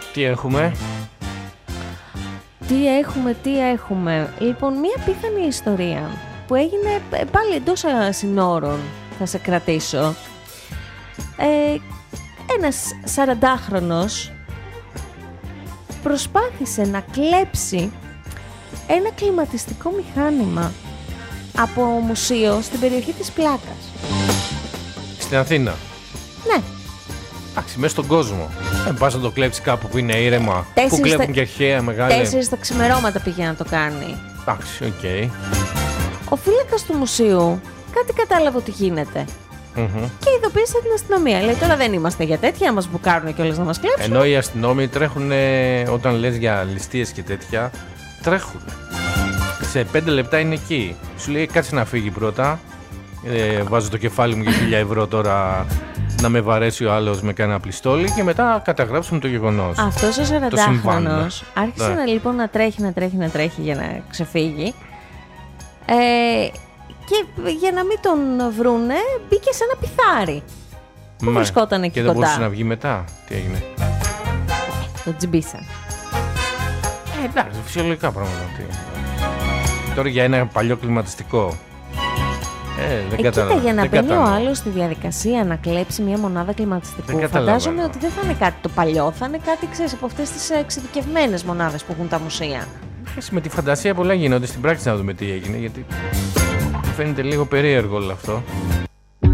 Τι έχουμε? Τι έχουμε. Λοιπόν, μία πίθανη ιστορία που έγινε πάλι εντός συνόρων, θα σε κρατήσω. Ένας 40χρονος προσπάθησε να κλέψει ένα κλιματιστικό μηχάνημα από μουσείο στην περιοχή της Πλάκας. Στην Αθήνα. Ναι. Εντάξει, μέσα στον κόσμο. Δεν πας να το κλέψει κάπου που είναι ήρεμα, που κλέβουν και αρχαία μεγάλη. 4 τα ξημερώματα πήγε να το κάνει. Εντάξει, οκ. Ο φύλακας του μουσείου κάτι κατάλαβε ότι γίνεται. Και ειδοποίησε την αστυνομία. Λέει, τώρα δεν είμαστε για τέτοια, να μας μπουκάρουν κιόλας να μας κλέψουν. Ενώ οι αστυνόμοι τρέχουν, όταν λες για ληστείες και τέτοια, τρέχουν. Σε 5 λεπτά είναι εκεί. Σου λέει, κάτσε να φύγει πρώτα. Βάζω το κεφάλι μου για 1.000 ευρώ τώρα να με βαρέσει ο άλλος με κανένα πλιστόλι και μετά καταγράψουμε το γεγονός. Αυτός ο 40χρονος άρχισε λοιπόν να τρέχει για να ξεφύγει. Και για να μην τον βρούνε, μπήκε σε ένα πιθάρι που βρισκόταν εκεί κοντά. Και δεν μπορούσε να βγει μετά. Τι έγινε? Το τζιμπήσαν. Εντάξει, φυσιολογικά πράγματα. Τώρα για ένα παλιό κλιματιστικό. Δεν κοίτα, για να μπαίνει ο άλλος στη διαδικασία να κλέψει μια μονάδα κλιματιστικού, φαντάζομαι ότι δεν θα είναι κάτι το παλιό, θα είναι κάτι, ξέρεις, από αυτές τις εξειδικευμένες μονάδες που έχουν τα μουσεία. Με τη φαντασία πολλά γίνονται, στην πράξη να δούμε τι έγινε, γιατί φαίνεται λίγο περίεργο όλο αυτό.